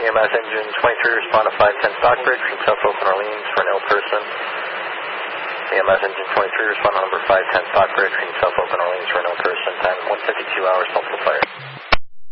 EMS engine 23, respond to 510 Stockbridge from South Oakland, Orleans for an ill person. EMS engine 23, respond to number 510 Stockbridge from South Oakland, Orleans for an ill person. Time 1:52 hours, multiple fire.